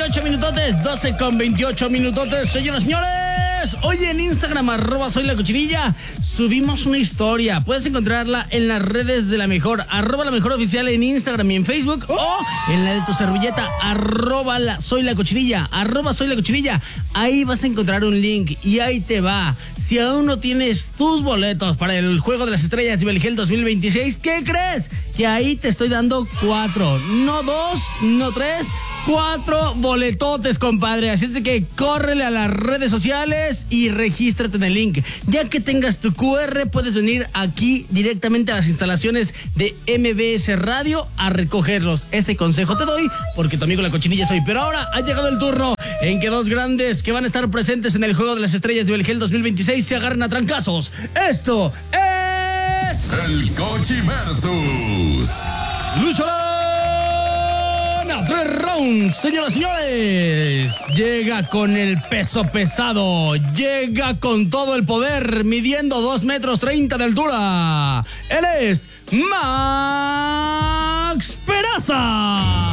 28 minutotes, 12 con 28 minutotes, señoras y señores. Hoy en Instagram, @soyLaCochinilla, subimos una historia. Puedes encontrarla en las redes de La Mejor, @LaMejorOficial en Instagram y en Facebook, o en la de tu servilleta, @soyLaCochinilla, @soyLaCochinilla. Ahí vas a encontrar un link y ahí te va. Si aún no tienes tus boletos para el Juego de las Estrellas de Beligel 2026, ¿qué crees? Que ahí te estoy dando 4, no 2, no 3, 4 boletotes, compadre. Así es de que córrele a las redes sociales y regístrate en el link. Ya que tengas tu QR, puedes venir aquí directamente a las instalaciones de MBS Radio a recogerlos. Ese consejo te doy porque tu amigo La Cochinilla soy. Pero ahora ha llegado el turno en que dos grandes que van a estar presentes en el Juego de las Estrellas de Beligel 2026 se agarran a trancazos. Esto es... El Cochi Versus. ¡Lucharán a 3 rounds, señoras y señores! Llega con el peso pesado, llega con todo el poder, midiendo 2 metros 30 de altura. Él es Max Peraza.